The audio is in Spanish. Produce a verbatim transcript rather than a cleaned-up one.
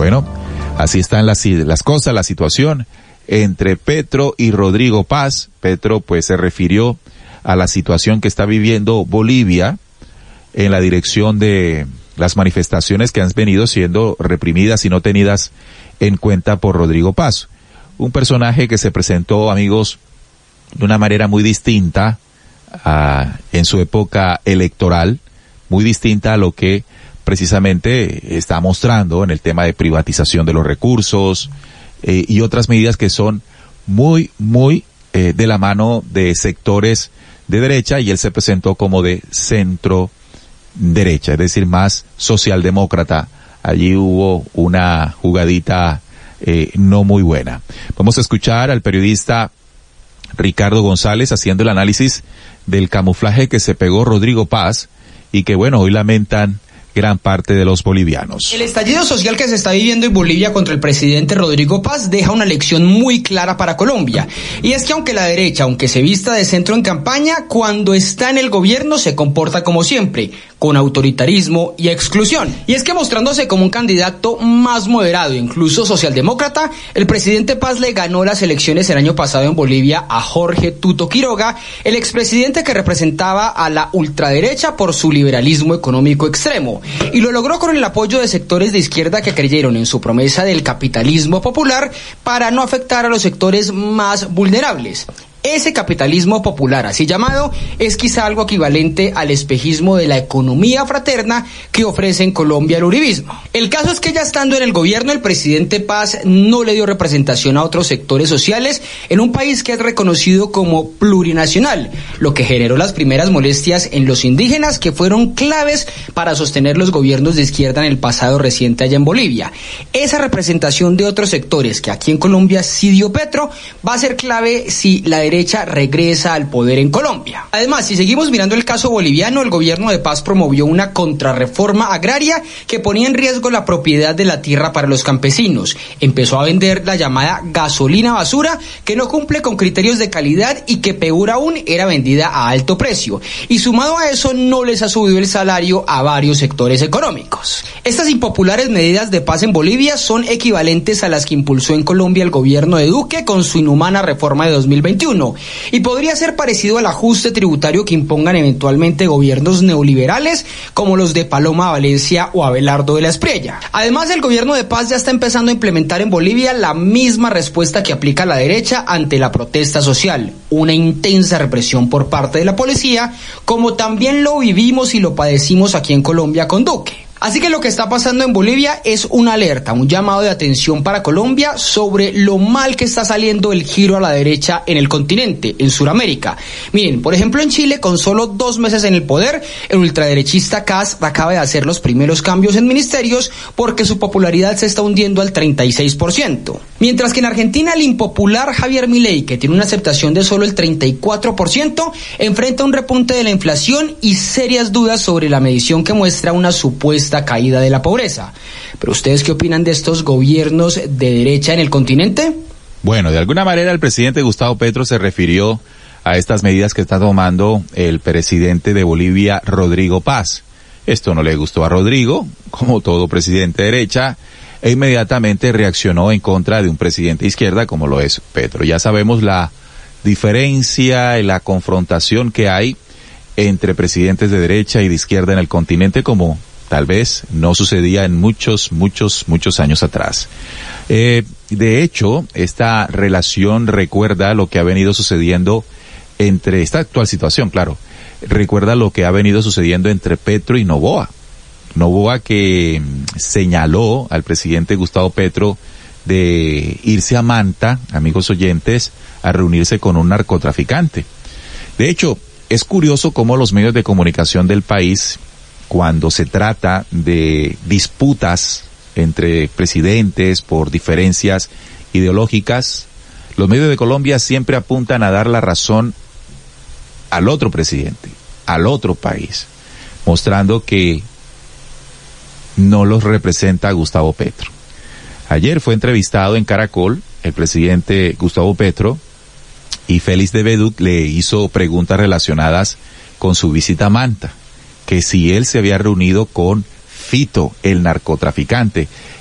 Bueno, así están las, las cosas, la situación entre Petro y Rodrigo Paz. Petro pues se refirió a la situación que está viviendo Bolivia en la dirección de las manifestaciones que han venido siendo reprimidas y no tenidas en cuenta por Rodrigo Paz. Un personaje que se presentó, amigos, de una manera muy distinta a, en su época electoral, muy distinta a lo que precisamente está mostrando en el tema de privatización de los recursos eh, y otras medidas que son muy, muy eh, de la mano de sectores de derecha, y él se presentó como de centro derecha, es decir, más socialdemócrata. Allí hubo una jugadita eh, no muy buena. Vamos a escuchar al periodista Ricardo González haciendo el análisis del camuflaje que se pegó Rodrigo Paz y que, bueno, hoy lamentan gran parte de los bolivianos. El estallido social que se está viviendo en Bolivia contra el presidente Rodrigo Paz deja una lección muy clara para Colombia. Y es que aunque la derecha, aunque se vista de centro en campaña, cuando está en el gobierno se comporta como siempre, con autoritarismo y exclusión. Y es que mostrándose como un candidato más moderado, incluso socialdemócrata, el presidente Paz le ganó las elecciones el año pasado en Bolivia a Jorge Tuto Quiroga, el expresidente que representaba a la ultraderecha por su liberalismo económico extremo. Y lo logró con el apoyo de sectores de izquierda que creyeron en su promesa del capitalismo popular para no afectar a los sectores más vulnerables. Ese capitalismo popular, así llamado, es quizá algo equivalente al espejismo de la economía fraterna que ofrece en Colombia el uribismo. El caso es que ya estando en el gobierno, el presidente Paz no le dio representación a otros sectores sociales en un país que es reconocido como plurinacional, lo que generó las primeras molestias en los indígenas, que fueron claves para sostener los gobiernos de izquierda en el pasado reciente allá en Bolivia. Esa representación de otros sectores que aquí en Colombia sí dio Petro va a ser clave si la derecha regresa al poder en Colombia. Además, si seguimos mirando el caso boliviano, el gobierno de Paz promovió una contrarreforma agraria que ponía en riesgo la propiedad de la tierra para los campesinos. Empezó a vender la llamada gasolina basura, que no cumple con criterios de calidad y que peor aún era vendida a alto precio. Y sumado a eso, no les ha subido el salario a varios sectores económicos. Estas impopulares medidas de Paz en Bolivia son equivalentes a las que impulsó en Colombia el gobierno de Duque con su inhumana reforma de dos mil veintiuno. Y podría ser parecido al ajuste tributario que impongan eventualmente gobiernos neoliberales como los de Paloma Valencia o Abelardo de la Espriella. Además, el gobierno de Paz ya está empezando a implementar en Bolivia la misma respuesta que aplica la derecha ante la protesta social, una intensa represión por parte de la policía, como también lo vivimos y lo padecimos aquí en Colombia con Duque. Así que lo que está pasando en Bolivia es una alerta, un llamado de atención para Colombia sobre lo mal que está saliendo el giro a la derecha en el continente, en Sudamérica. Miren, por ejemplo, en Chile, con solo dos meses en el poder, el ultraderechista Kast acaba de hacer los primeros cambios en ministerios porque su popularidad se está hundiendo al treinta y seis por ciento. Mientras que en Argentina, el impopular Javier Milei, que tiene una aceptación de solo el treinta y cuatro por ciento, enfrenta un repunte de la inflación y serias dudas sobre la medición que muestra una supuesta caída de la pobreza. Pero ¿ustedes qué opinan de estos gobiernos de derecha en el continente? Bueno, de alguna manera el presidente Gustavo Petro se refirió a estas medidas que está tomando el presidente de Bolivia, Rodrigo Paz. Esto no le gustó a Rodrigo, como todo presidente de derecha, e inmediatamente reaccionó en contra de un presidente de izquierda como lo es Petro. Ya sabemos la diferencia y la confrontación que hay entre presidentes de derecha y de izquierda en el continente, como tal vez no sucedía en muchos, muchos, muchos años atrás. Eh, de hecho, esta relación recuerda lo que ha venido sucediendo entre esta actual situación, claro, recuerda lo que ha venido sucediendo entre Petro y Noboa. Noboa que señaló al presidente Gustavo Petro de irse a Manta, amigos oyentes, a reunirse con un narcotraficante. De hecho, es curioso cómo los medios de comunicación del país, cuando se trata de disputas entre presidentes por diferencias ideológicas, los medios de Colombia siempre apuntan a dar la razón al otro presidente, al otro país, mostrando que no los representa Gustavo Petro. Ayer fue entrevistado en Caracol el presidente Gustavo Petro y Félix de Beduc le hizo preguntas relacionadas con su visita a Manta, que si él se había reunido con Fito, el narcotraficante.